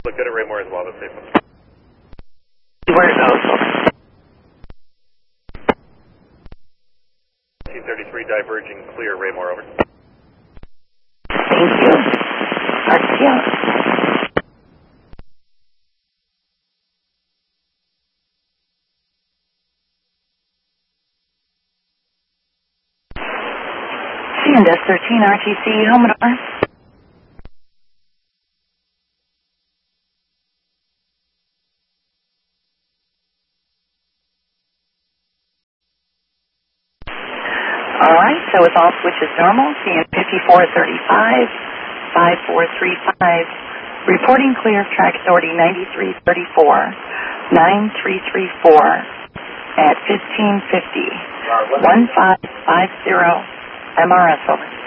Look good at Raymore as well, that's safe. Where it goes, over. 233 diverging clear, Raymore, over. Thank you. RTO. CNS 13 RTC, Humidor. Alright, so with all switches normal, CN 5435, 5435, reporting clear of track authority 9334, 9334 at 1550, 1550, MRS over.